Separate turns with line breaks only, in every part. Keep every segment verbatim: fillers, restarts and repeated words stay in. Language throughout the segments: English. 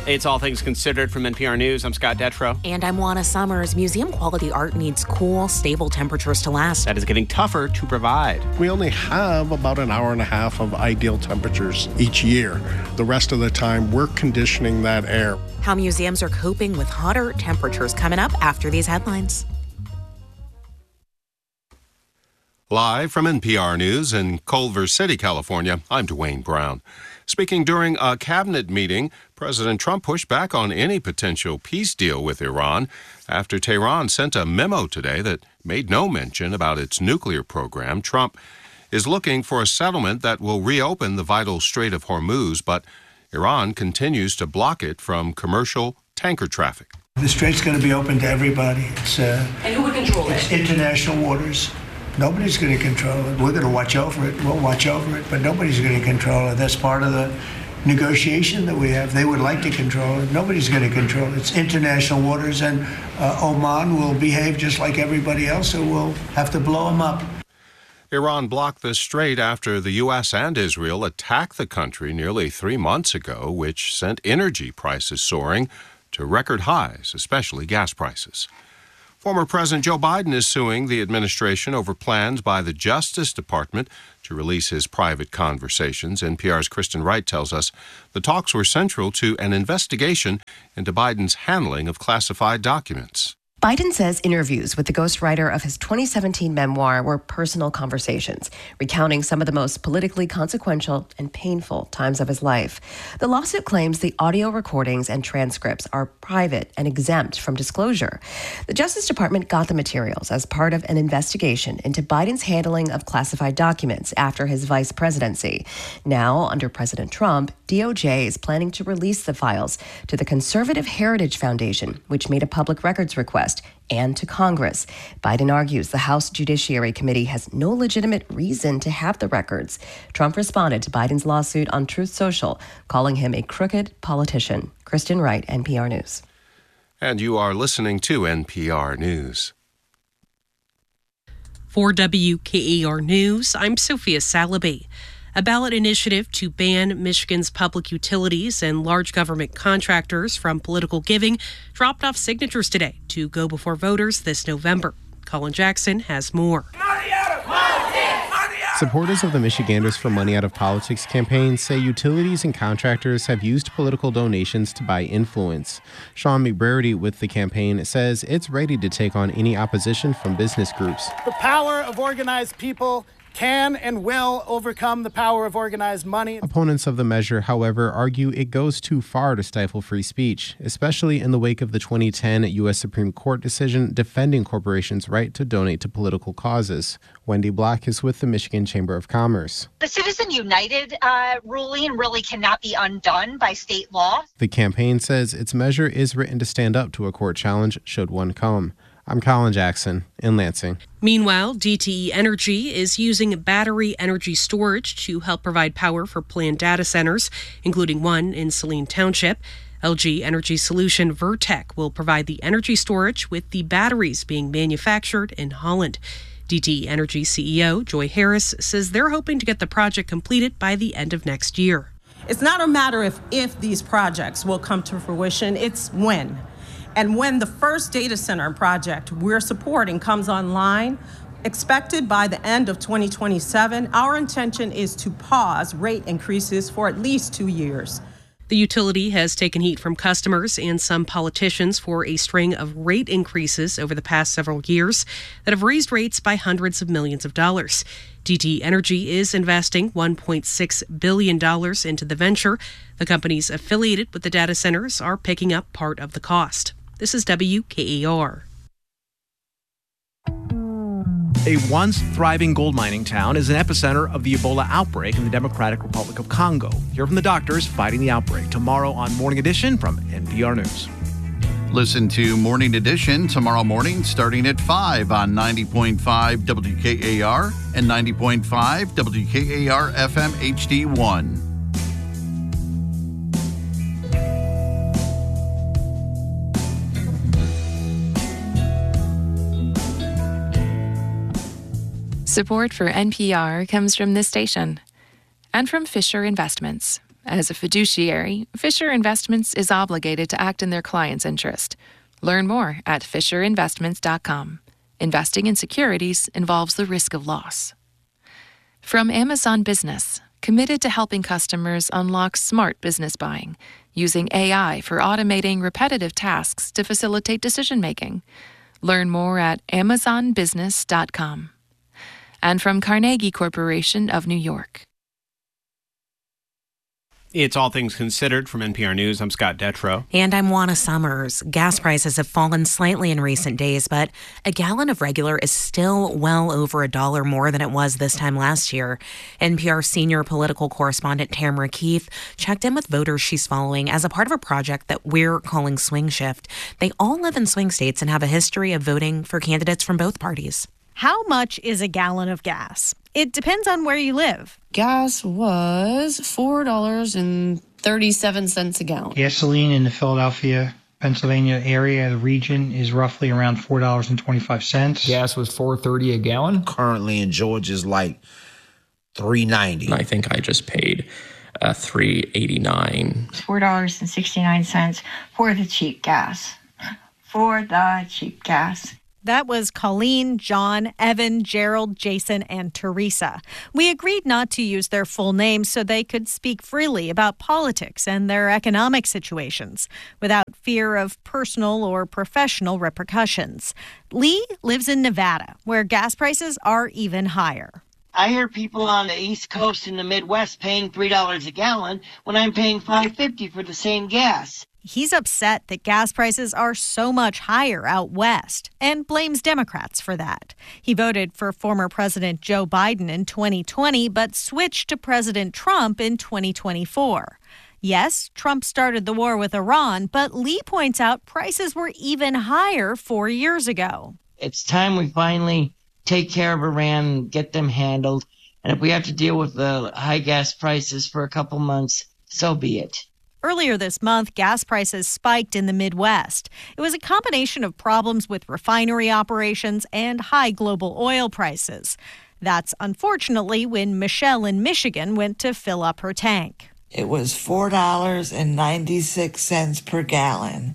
It's All Things Considered from N P R News. I'm Scott Detrow.
And I'm Juana Summers. Museum-quality art needs cool, stable temperatures to last.
That is getting tougher to provide.
We only have about an hour and a half of ideal temperatures each year. The rest of the time, we're conditioning that air.
How museums are coping with hotter temperatures coming up after these headlines.
Live from N P R News in Culver City, California, I'm Dwayne Brown. Speaking during a cabinet meeting, President Trump pushed back on any potential peace deal with Iran after Tehran sent a memo today that made no mention about its nuclear program. Trump is looking for a settlement that will reopen the vital Strait of Hormuz, but Iran continues to block it from commercial tanker traffic.
The strait's going to be open to everybody. It's, uh,
and who would control
it's
it?
International waters. Nobody's going to control it. We're going to watch over it. We'll watch over it, but nobody's going to control it. That's part of the negotiation that we have. They would like to control it. Nobody's going to control it. It's international waters, and uh, Oman will behave just like everybody else, so we'll have to blow them up.
Iran blocked the strait after the U S and Israel attacked the country nearly three months ago, which sent energy prices soaring to record highs, especially gas prices. Former President Joe Biden is suing the administration over plans by the Justice Department to release his private conversations. N P R's Kristen Wright tells us the talks were central to an investigation into Biden's handling of classified documents.
Biden says interviews with the ghostwriter of his twenty seventeen memoir were personal conversations, recounting some of the most politically consequential and painful times of his life. The lawsuit claims the audio recordings and transcripts are private and exempt from disclosure. The Justice Department got the materials as part of an investigation into Biden's handling of classified documents after his vice presidency. Now, under President Trump, D O J is planning to release the files to the Conservative Heritage Foundation, which made a public records request, and to Congress. Biden argues the House Judiciary Committee has no legitimate reason to have the records. Trump responded to Biden's lawsuit on Truth Social, calling him a crooked politician. Kristen Wright, N P R News.
And you are listening to N P R News.
For W K A R News, I'm Sophia Salaby. A ballot initiative to ban Michigan's public utilities and large government contractors from political giving dropped off signatures today to go before voters this November. Colin Jackson has more.
Supporters of the Michiganders for Money Out of Politics campaign say utilities and contractors have used political donations to buy influence. Sean McBrady with the campaign says it's ready to take on any opposition from business groups.
The power of organized people can and will overcome the power of organized money.
Opponents of the measure, however, argue it goes too far to stifle free speech, especially in the wake of the twenty ten U S Supreme Court decision defending corporations' right to donate to political causes. Wendy Block is with the Michigan Chamber of Commerce.
The Citizen United uh, ruling really cannot be undone by state law.
The campaign says its measure is written to stand up to a court challenge should one come. I'm Colin Jackson in Lansing.
Meanwhile, D T E Energy is using battery energy storage to help provide power for planned data centers, including one in Saline Township. L G Energy Solution Vertec will provide the energy storage, with the batteries being manufactured in Holland. D T E Energy C E O Joy Harris says they're hoping to get the project completed by the end of next year.
It's not a matter of if these projects will come to fruition, it's when. And when the first data center project we're supporting comes online, expected by the end of twenty twenty-seven, our intention is to pause rate increases for at least two years.
The utility has taken heat from customers and some politicians for a string of rate increases over the past several years that have raised rates by hundreds of millions of dollars. D T E Energy is investing one point six billion dollars into the venture. The companies affiliated with the data centers are picking up part of the cost. This is W K A R.
A once thriving gold mining town is an epicenter of the Ebola outbreak in the Democratic Republic of Congo. Hear from the doctors fighting the outbreak tomorrow on Morning Edition from N P R News.
Listen to Morning Edition tomorrow morning starting at five on ninety point five W K A R and ninety point five W K A R F M H D one.
Support for N P R comes from this station and from Fisher Investments, As a fiduciary, Fisher Investments is obligated to act in their client's interest. Learn more at fisher investments dot com. Investing in securities involves the risk of loss. From Amazon Business, committed to helping customers unlock smart business buying, using A I for automating repetitive tasks to facilitate decision-making. Learn more at amazon business dot com. And from Carnegie Corporation of New York.
It's All Things Considered from N P R News. I'm Scott Detrow.
And I'm Juana Summers. Gas prices have fallen slightly in recent days, but a gallon of regular is still well over a dollar more than it was this time last year. N P R senior political correspondent Tamara Keith checked in with voters she's following as a part of a project that we're calling Swing Shift. They all live in swing states and have a history of voting for candidates from both parties.
How much is a gallon of gas? It depends on where you live.
Gas was four dollars and thirty-seven cents a gallon.
Gasoline in the Philadelphia, Pennsylvania area, the region, is roughly around four dollars and twenty-five cents.
Gas was four dollars and thirty cents a gallon.
Currently in Georgia is like three dollars and ninety cents.
I think I just paid uh, three dollars and eighty-nine cents.
four dollars and sixty-nine cents for the cheap gas. For the cheap gas.
That was Colleen, John, Evan, Gerald, Jason, and Teresa. We agreed not to use their full names so they could speak freely about politics and their economic situations without fear of personal or professional repercussions. Lee lives in Nevada, where gas prices are even higher.
I hear people on the East Coast and the Midwest paying three dollars a gallon when I'm paying five dollars and fifty cents for the same gas.
He's upset that gas prices are so much higher out west and blames Democrats for that. He voted for former President Joe Biden in twenty twenty, but switched to President Trump in twenty twenty-four. Yes, Trump started the war with Iran, but Lee points out prices were even higher four years ago.
It's time we finally take care of Iran and get them handled. And if we have to deal with the high gas prices for a couple months, so be it.
Earlier this month, gas prices spiked in the Midwest. It was a combination of problems with refinery operations and high global oil prices. That's unfortunately when Michelle in Michigan went to fill up her tank.
It was four dollars and ninety-six cents per gallon.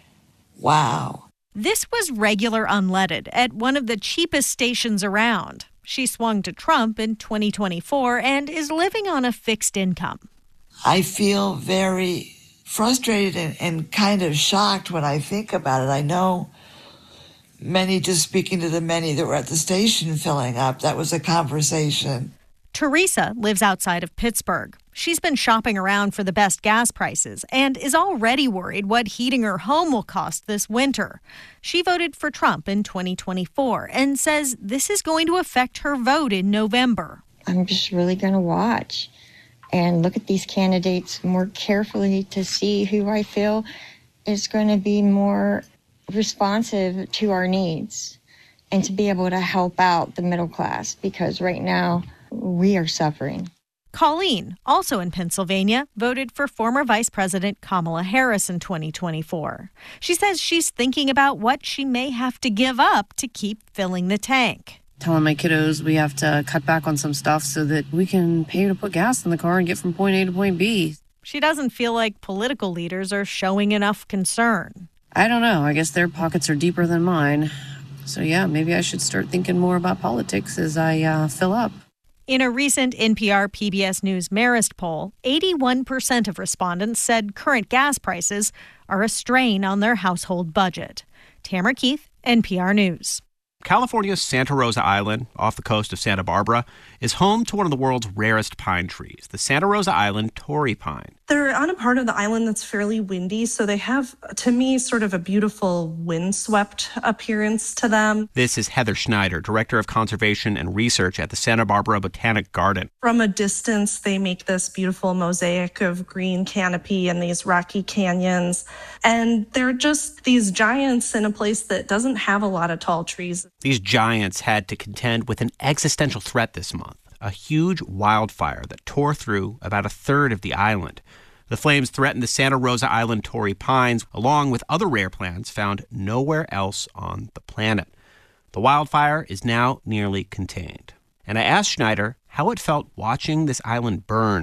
Wow.
This was regular unleaded at one of the cheapest stations around. She swung to Trump in twenty twenty-four and is living on a fixed income.
I feel very frustrated and, and kind of shocked when I think about it. I know many, just speaking to the many that were at the station filling up, that was a conversation.
Teresa lives outside of Pittsburgh. She's been shopping around for the best gas prices and is already worried what heating her home will cost this winter. She voted for Trump in twenty twenty-four and says this is going to affect her vote in November.
I'm just really going to watch and look at these candidates more carefully to see who I feel is going to be more responsive to our needs and to be able to help out the middle class, because right now we are suffering.
Colleen, also in Pennsylvania, voted for former Vice President Kamala Harris in twenty twenty-four. She says she's thinking about what she may have to give up to keep filling the tank.
Telling my kiddos we have to cut back on some stuff so that we can pay to put gas in the car and get from point A to point B.
She doesn't feel like political leaders are showing enough concern.
I don't know. I guess their pockets are deeper than mine. So yeah, maybe I should start thinking more about politics as I uh, fill up.
In a recent N P R P B S News Marist poll, eighty-one percent of respondents said current gas prices are a strain on their household budget. Tamara Keith, N P R News.
California's Santa Rosa Island, off the coast of Santa Barbara, is home to one of the world's rarest pine trees, the Santa Rosa Island Torrey pine.
They're on a part of the island that's fairly windy, so they have, to me, sort of a beautiful windswept appearance to them.
This is Heather Schneider, Director of Conservation and Research at the Santa Barbara Botanic Garden.
From a distance, they make this beautiful mosaic of green canopy and these rocky canyons. And they're just these giants in a place that doesn't have a lot of tall trees.
These giants had to contend with an existential threat this month, a huge wildfire that tore through about a third of the island. The flames threatened the Santa Rosa Island Torrey pines, along with other rare plants found nowhere else on the planet. The wildfire is now nearly contained. And I asked Schneider how it felt watching this island burn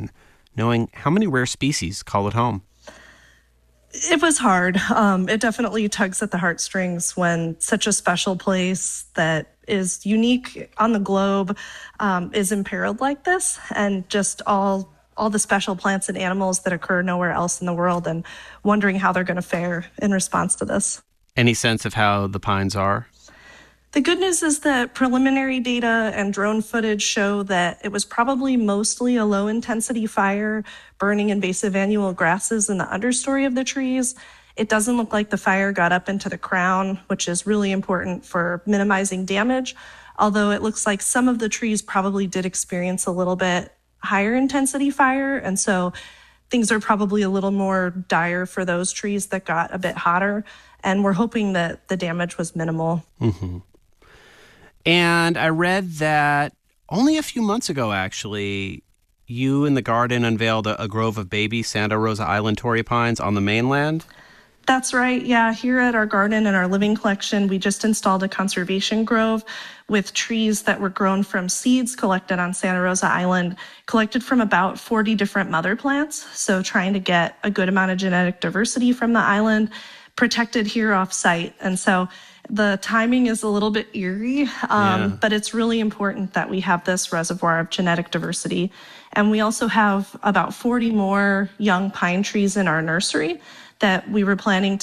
knowing how many rare species call it home.
It was hard. Um, it definitely tugs at the heartstrings when such a special place that is unique on the globe um, is imperiled like this, and just all all the special plants and animals that occur nowhere else in the world, and wondering how they're going to fare in response to this.
Any sense of how the pines are?
The good news is that preliminary data and drone footage show that it was probably mostly a low-intensity fire burning invasive annual grasses in the understory of the trees. It doesn't look like the fire got up into the crown, which is really important for minimizing damage, although it looks like some of the trees probably did experience a little bit higher intensity fire, and so things are probably a little more dire for those trees that got a bit hotter, and we're hoping that the damage was minimal.
Mm-hmm. And I read that only a few months ago, actually, you and the garden unveiled a, a grove of baby Santa Rosa Island Torrey pines on the mainland.
That's right. Yeah, here at our garden and our living collection, we just installed a conservation grove with trees that were grown from seeds collected on Santa Rosa Island, collected from about forty different mother plants. So trying to get a good amount of genetic diversity from the island, protected here off site. And so the timing is a little bit eerie, um, yeah. but it's really important that we have this reservoir of genetic diversity. And we also have about forty more young pine trees in our nursery that we were planning to